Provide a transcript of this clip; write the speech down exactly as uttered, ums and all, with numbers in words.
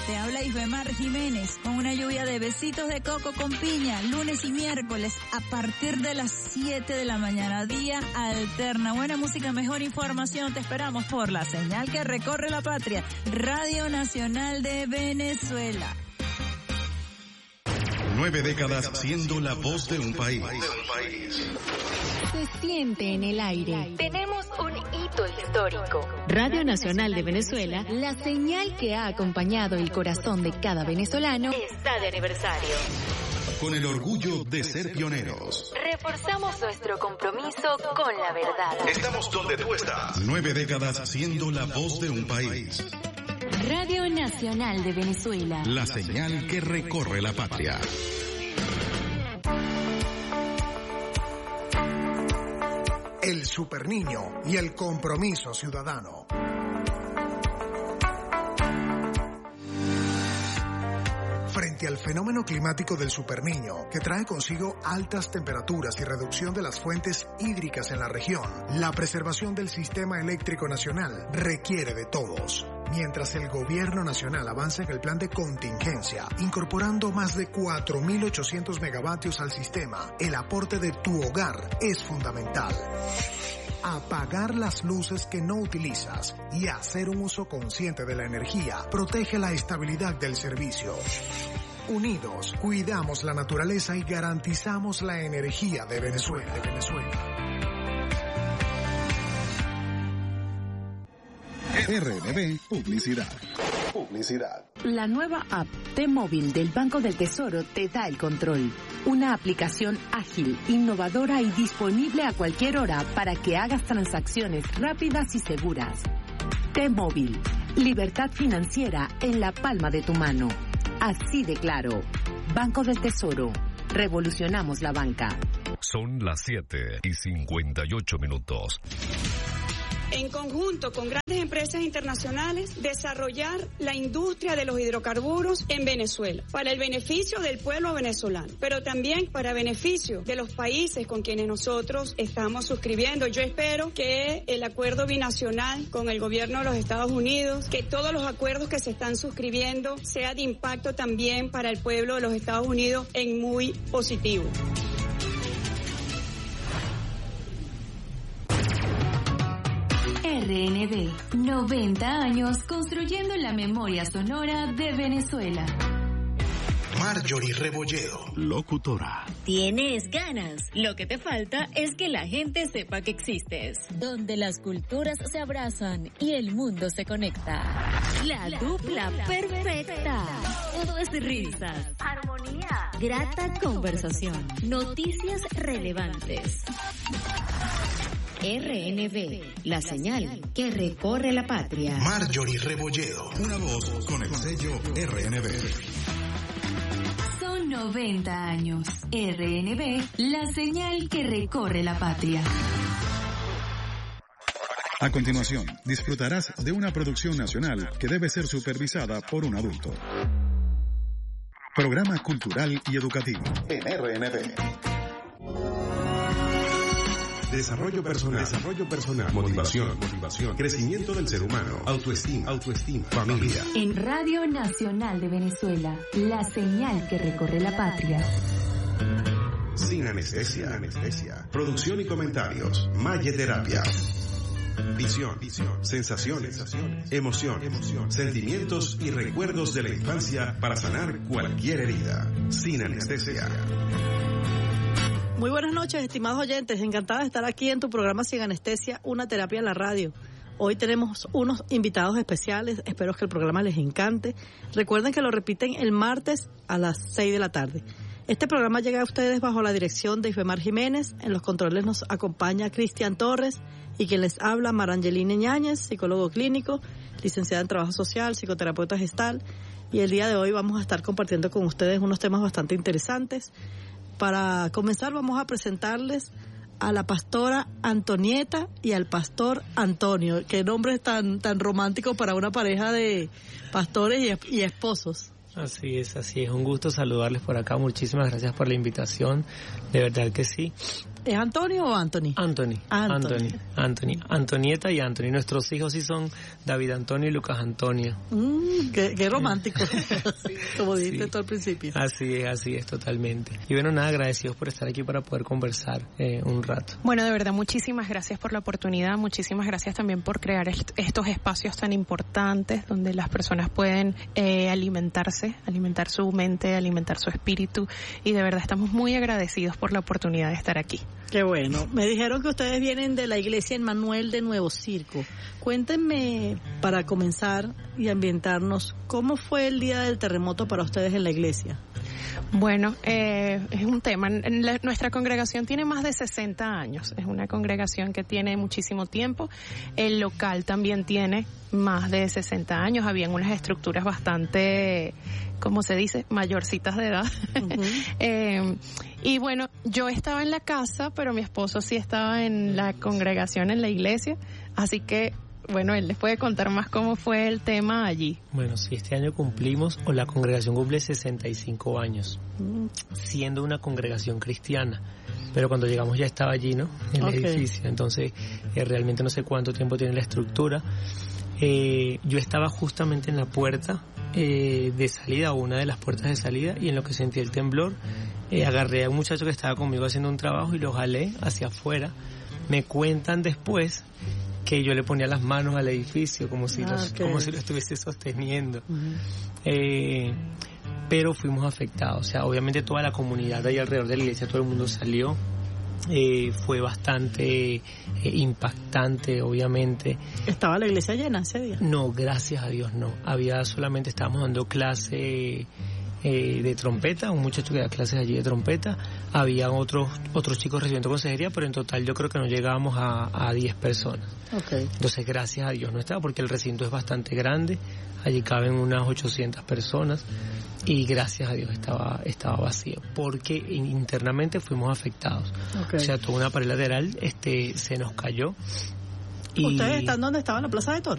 Te habla Ifemar Jiménez con una lluvia de besitos de coco con piña, lunes y miércoles a partir de las siete de la mañana, día alterna. Buena música, mejor información, te esperamos por la señal que recorre la patria, Radio Nacional de Venezuela. Nueve décadas siendo la voz de un país. Se siente en el aire. Tenemos un hito histórico. Radio Nacional de Venezuela, la señal que ha acompañado el corazón de cada venezolano, está de aniversario. Con el orgullo de ser pioneros. Reforzamos nuestro compromiso con la verdad. Estamos donde tú estás. Nueve décadas siendo la voz de un país. Radio Nacional de Venezuela. La señal que recorre la patria. El Superniño y el compromiso ciudadano. Frente al fenómeno climático del Superniño, que trae consigo altas temperaturas y reducción de las fuentes hídricas en la región, la preservación del sistema eléctrico nacional requiere de todos. Mientras el gobierno nacional avanza en el plan de contingencia, incorporando más de cuatro mil ochocientos megavatios al sistema, el aporte de tu hogar es fundamental. Apagar las luces que no utilizas y hacer un uso consciente de la energía protege la estabilidad del servicio. Unidos, cuidamos la naturaleza y garantizamos la energía de Venezuela. De Venezuela. R N B Publicidad. Publicidad. La nueva app T-Móvil del Banco del Tesoro te da el control. Una aplicación ágil, innovadora y disponible a cualquier hora para que hagas transacciones rápidas y seguras. T-Móvil. Libertad financiera en la palma de tu mano. Así de claro. Banco del Tesoro. Revolucionamos la banca. Son las siete y cincuenta y ocho minutos. En conjunto con grandes empresas internacionales, desarrollar la industria de los hidrocarburos en Venezuela, para el beneficio del pueblo venezolano, pero también para beneficio de los países con quienes nosotros estamos suscribiendo. Yo espero que el acuerdo binacional con el gobierno de los Estados Unidos, que todos los acuerdos que se están suscribiendo sea de impacto también para el pueblo de los Estados Unidos en muy positivo. R N B, noventa años construyendo la memoria sonora de Venezuela. Marjorie Rebolledo, locutora. ¿Tienes ganas? Lo que te falta es que la gente sepa que existes. Donde las culturas se abrazan y el mundo se conecta. La, la dupla, dupla perfecta. perfecta. Todo es risas, armonía, grata conversación, noticias relevantes. R N B, la señal que recorre la patria. Marjorie Rebolledo, una voz con el sello R N B. Son noventa años. R N B, la señal que recorre la patria. A continuación, disfrutarás de una producción nacional que debe ser supervisada por un adulto. Programa cultural y educativo en R N B. Desarrollo personal, desarrollo personal, motivación, motivación, crecimiento del ser humano, autoestima, autoestima, familia. En Radio Nacional de Venezuela, la señal que recorre la patria. Sin anestesia, anestesia. Producción y comentarios. Mayeterapia. Visión, visión, sensaciones, sensaciones, emoción, emoción, sentimientos y recuerdos de la infancia para sanar cualquier herida. Sin anestesia. Muy buenas noches, estimados oyentes. Encantada de estar aquí en tu programa Sin Anestesia, una terapia en la radio. Hoy tenemos unos invitados especiales. Espero que el programa les encante. Recuerden que lo repiten el martes a las seis de la tarde. Este programa llega a ustedes bajo la dirección de Ifemar Jiménez. En los controles nos acompaña Cristian Torres y quien les habla, Marangeline Ñáñez, psicólogo clínico, licenciada en Trabajo Social, psicoterapeuta gestal. Y el día de hoy vamos a estar compartiendo con ustedes unos temas bastante interesantes. Para comenzar vamos a presentarles a la pastora Antonieta y al pastor Antonio. Qué nombres tan tan románticos para una pareja de pastores y, y esposos. Así es, así es. Un gusto saludarles por acá. Muchísimas gracias por la invitación. De verdad que sí. ¿Es Antonio o Anthony? Anthony. Anthony. Anthony. Antonieta y Anthony. Nuestros hijos sí son David Antonio y Lucas Antonia. Mm, qué, qué romántico. Como dijiste sí. tú al principio. Así es, así es, totalmente. Y bueno, nada, agradecidos por estar aquí para poder conversar eh, un rato. Bueno, de verdad, muchísimas gracias por la oportunidad. Muchísimas gracias también por crear est- estos espacios tan importantes donde las personas pueden eh, alimentarse, alimentar su mente, alimentar su espíritu. Y de verdad estamos muy agradecidos por la oportunidad de estar aquí. Qué bueno. Me dijeron que ustedes vienen de la iglesia Emmanuel de Nuevo Circo. Cuéntenme, para comenzar y ambientarnos, ¿cómo fue el día del terremoto para ustedes en la iglesia? Bueno, eh, es un tema. La, nuestra congregación tiene más de sesenta años. Es una congregación que tiene muchísimo tiempo. El local también tiene más de sesenta años. Habían unas estructuras bastante, ¿cómo se dice? Mayorcitas de edad. Uh-huh. eh, y bueno, yo estaba en la casa, pero mi esposo sí estaba en la congregación, en la iglesia. Así que, bueno, él les puede contar más cómo fue el tema allí. Bueno, sí, este año cumplimos, o la congregación cumple sesenta y cinco años, mm. siendo una congregación cristiana. Pero cuando llegamos ya estaba allí, ¿no? En el okay. edificio. Entonces, eh, realmente no sé cuánto tiempo tiene la estructura. Eh, yo estaba justamente en la puerta eh, de salida, o una de las puertas de salida, y en lo que sentí el temblor, eh, agarré a un muchacho que estaba conmigo haciendo un trabajo y lo jalé hacia afuera. Me cuentan después que yo le ponía las manos al edificio como si, ah, los, okay. como si lo estuviese sosteniendo. Uh-huh. Eh, pero fuimos afectados. O sea, obviamente toda la comunidad de ahí alrededor de la iglesia, todo el mundo salió. Eh, fue bastante eh, impactante, obviamente. ¿Estaba la iglesia llena ese día? No, gracias a Dios no. Había solamente, estábamos dando clase eh, de trompeta, un muchacho que da clases allí de trompeta. Había otros otros chicos recibiendo consejería, pero en total yo creo que no llegábamos a diez personas. Okay. Entonces, gracias a Dios no estaba, porque el recinto es bastante grande. Allí caben unas ochocientas personas y gracias a Dios estaba estaba vacío, porque internamente fuimos afectados. Okay. O sea, toda una pared lateral este se nos cayó. Y ¿ustedes están donde estaban, en la Plaza de Toros?